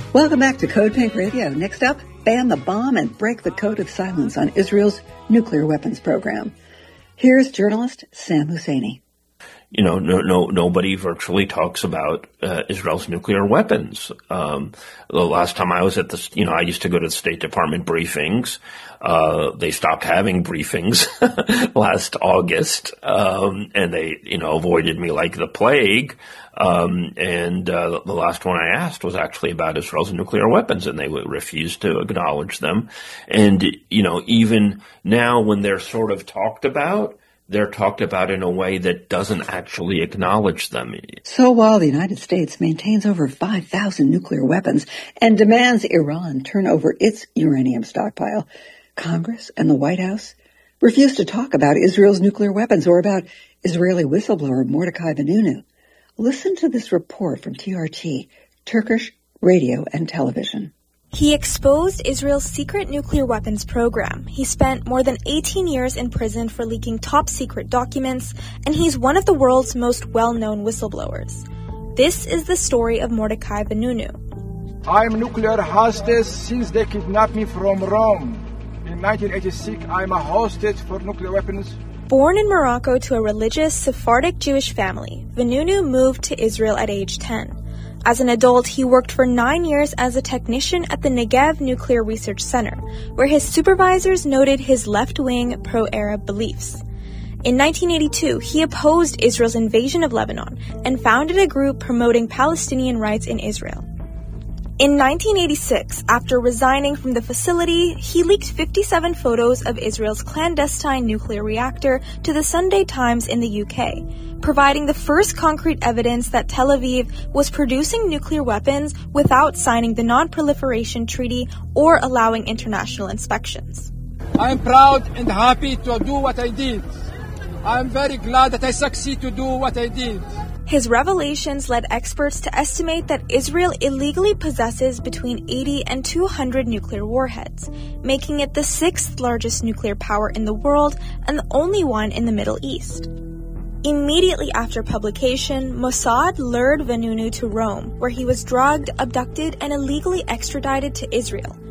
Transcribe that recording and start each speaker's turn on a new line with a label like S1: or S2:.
S1: Welcome back to Code Pink Radio. Next up, ban the bomb and break the code of silence on Israel's nuclear weapons program. Here's journalist Sam Husseini.
S2: You know, nobody virtually talks about Israel's nuclear weapons. The last time I was at I used to go to the State Department briefings. They stopped having briefings last August, and they, avoided me like the plague. The last one I asked was actually about Israel's nuclear weapons, and they refused to acknowledge them. And, even now when they're sort of talked about, they're talked about in a way that doesn't actually acknowledge them.
S1: So while the United States maintains over 5,000 nuclear weapons and demands Iran turn over its uranium stockpile, Congress and the White House refuse to talk about Israel's nuclear weapons or about Israeli whistleblower Mordechai Vanunu. Listen to this report from TRT, Turkish Radio and Television.
S3: He exposed Israel's secret nuclear weapons program. He spent more than 18 years in prison for leaking top-secret documents, and he's one of the world's most well-known whistleblowers. This is the story of Mordechai Vanunu.
S4: I'm nuclear hostage since they kidnapped me from Rome. In 1986, I'm a hostage for nuclear weapons.
S3: Born in Morocco to a religious Sephardic Jewish family, Vanunu moved to Israel at age 10. As an adult, he worked for 9 years as a technician at the Negev Nuclear Research Center, where his supervisors noted his left-wing pro-Arab beliefs. In 1982, he opposed Israel's invasion of Lebanon and founded a group promoting Palestinian rights in Israel. In 1986, after resigning from the facility, he leaked 57 photos of Israel's clandestine nuclear reactor to the Sunday Times in the UK, providing the first concrete evidence that Tel Aviv was producing nuclear weapons without signing the Non-Proliferation Treaty or allowing international inspections.
S4: I'm proud and happy to do what I did. I'm very glad that I succeed to do what I did.
S3: His revelations led experts to estimate that Israel illegally possesses between 80 and 200 nuclear warheads, making it the sixth largest nuclear power in the world and the only one in the Middle East. Immediately after publication, Mossad lured Vanunu to Rome, where he was drugged, abducted, and illegally extradited to Israel,